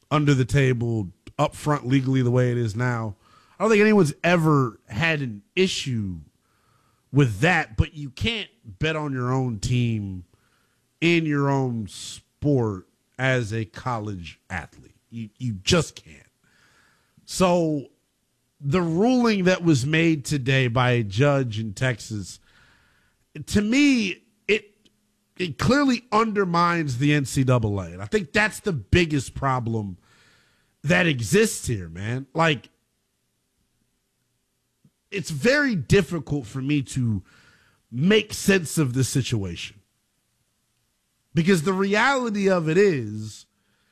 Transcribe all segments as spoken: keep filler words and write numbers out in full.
under the table, up front legally the way it is now. I don't think anyone's ever had an issue with that, but you can't bet on your own team in your own sport as a college athlete. You you just can't. So the ruling that was made today by a judge in Texas, to me, it it clearly undermines the N C double A. And I think that's the biggest problem that exists here, man. Like, it's very difficult for me to make sense of this situation. Because the reality of it is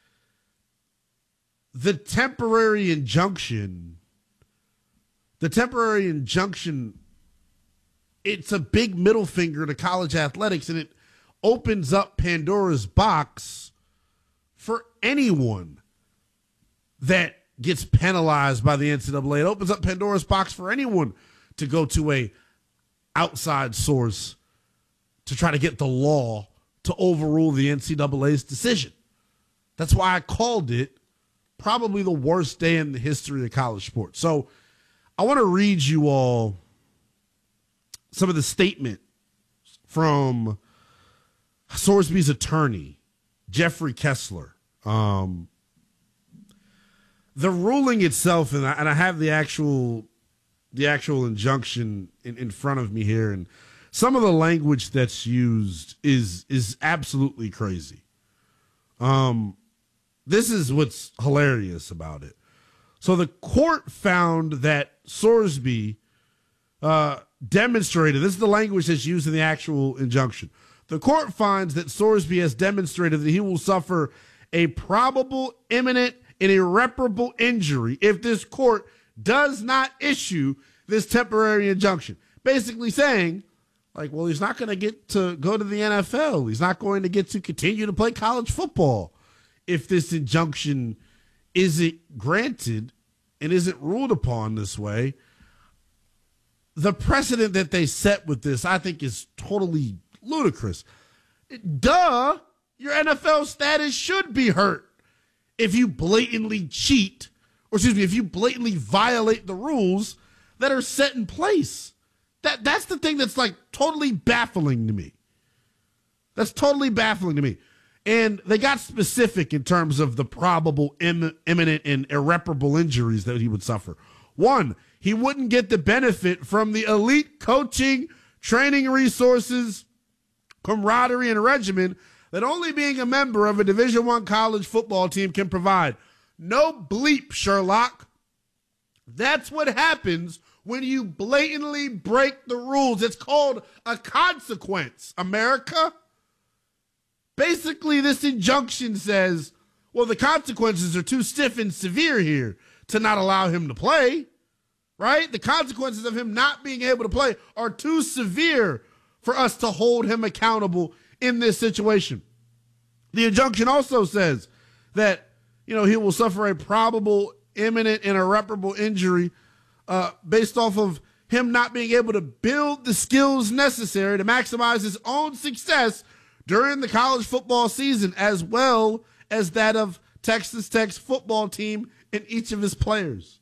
the temporary injunction, the temporary injunction, it's a big middle finger to college athletics, and it opens up Pandora's box for anyone that gets penalized by the N C double A. It opens up Pandora's box for anyone to go to a outside source to try to get the law to overrule the N C double A's decision. That's why I called it probably the worst day in the history of college sports. So I want to read you all some of the statement from Sorsby's attorney, Jeffrey Kessler. Um, the ruling itself, and I, and I have the actual the actual injunction in, in front of me here, and some of the language that's used is is absolutely crazy. Um, this is what's hilarious about it. So the court found that Sorsby uh, demonstrated, this is the language that's used in the actual injunction. The court finds that Sorsby has demonstrated that he will suffer a probable, imminent, and irreparable injury if this court does not issue this temporary injunction. Basically saying, like, well, he's not going to get to go to the N F L. He's not going to get to continue to play college football if this injunction isn't granted and isn't ruled upon this way. The precedent that they set with this, I think, is totally ludicrous. Duh, your N F L status should be hurt if you blatantly cheat, or excuse me, if you blatantly violate the rules that are set in place. That that's the thing that's like totally baffling to me. That's totally baffling to me. And they got specific in terms of the probable im- imminent and irreparable injuries that he would suffer. One, he wouldn't get the benefit from the elite coaching, training resources, camaraderie, and regimen that only being a member of a Division One college football team can provide. No bleep, Sherlock. That's what happens when you blatantly break the rules. It's called a consequence, America. Basically, this injunction says, well, the consequences are too stiff and severe here to not allow him to play, right? The consequences of him not being able to play are too severe for us to hold him accountable in this situation. The injunction also says that, you know, he will suffer a probable, imminent, and irreparable injury uh, based off of him not being able to build the skills necessary to maximize his own success during the college football season, as well as that of Texas Tech's football team and each of his players.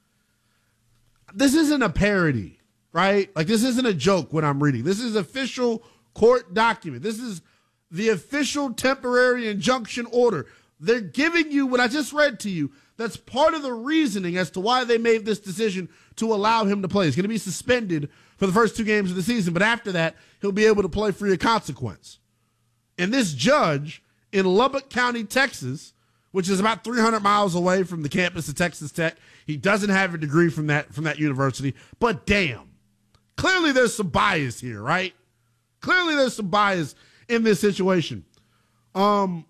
This isn't a parody, right? Like, this isn't a joke when I'm reading. This is official court document. This is the official temporary injunction order. They're giving you what I just read to you. That's part of the reasoning as to why they made this decision to allow him to play. He's going to be suspended for the first two games of the season, but after that, he'll be able to play free of consequence. And this judge in Lubbock County, Texas, which is about three hundred miles away from the campus of Texas Tech, he doesn't have a degree from that, from that university, but damn, clearly there's some bias here, right? Clearly there's some bias in this situation. Um,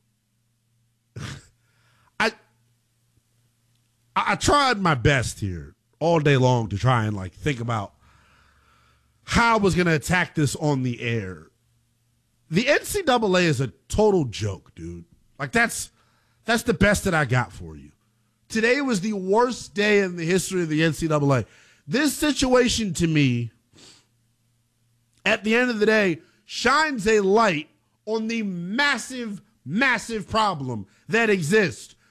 I, I tried my best here all day long to try and like think about how I was going to attack this on the air. The N C double A is a total joke, dude. Like, that's that's the best that I got for you. Today was the worst day in the history of the N C double A. This situation, to me, at the end of the day, shines a light on the massive, massive problem that exists